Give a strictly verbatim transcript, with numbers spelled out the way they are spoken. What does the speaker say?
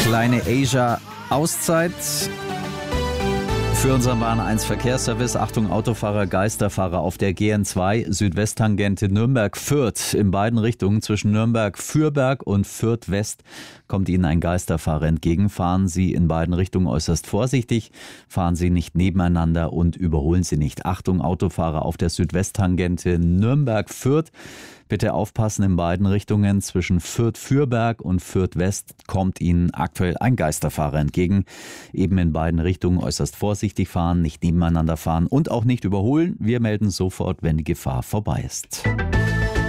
kleine Asia-Auszeit für unseren Bahn eins Verkehrsservice. Achtung, Autofahrer, Geisterfahrer auf der G N zwei Südwesttangente Nürnberg-Fürth. In beiden Richtungen zwischen Nürnberg-Fürberg und Fürth-West kommt Ihnen ein Geisterfahrer entgegen. Fahren Sie in beiden Richtungen äußerst vorsichtig. Fahren Sie nicht nebeneinander und überholen Sie nicht. Achtung, Autofahrer auf der Südwesttangente Nürnberg-Fürth. Bitte aufpassen, in beiden Richtungen zwischen Fürth-Fürberg und Fürth-West kommt Ihnen aktuell ein Geisterfahrer entgegen. Eben in beiden Richtungen äußerst vorsichtig fahren, nicht nebeneinander fahren und auch nicht überholen. Wir melden sofort, wenn die Gefahr vorbei ist.